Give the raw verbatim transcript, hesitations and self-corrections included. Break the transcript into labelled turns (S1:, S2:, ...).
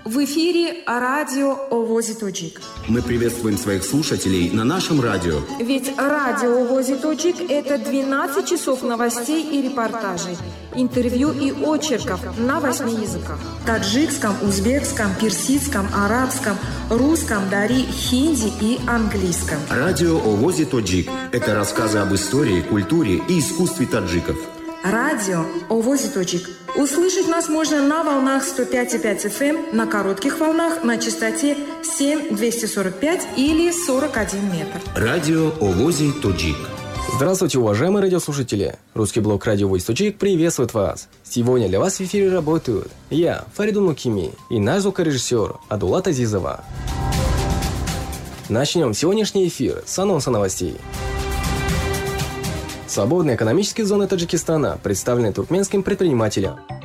S1: В эфире радио Овози Тоджик.
S2: Мы приветствуем своих слушателей на нашем радио.
S1: Ведь радио Овози Тоджик – это двенадцать часов новостей и репортажей, интервью и очерков на восьми языках. Таджикском, узбекском, персидском, арабском, русском, дари, хинди и английском.
S2: Радио Овози Тоджик – это рассказы об истории, культуре и искусстве таджиков.
S1: Радио Овози Тоджик. Услышать нас можно на волнах сто пять и пять эф эм, на коротких волнах на частоте семь двести сорок пять или сорок один метр.
S2: Радио Овози Тоджик.
S3: Здравствуйте, уважаемые радиослушатели! Русский блог радио Овози Тоджик приветствует вас. Сегодня для вас в эфире работают я, Фаридун Мукими, и наш звукорежиссер Адулат Азизова. Начнем сегодняшний эфир с анонса новостей. Свободные экономические зоны Таджикистана представлены туркменским предпринимателем.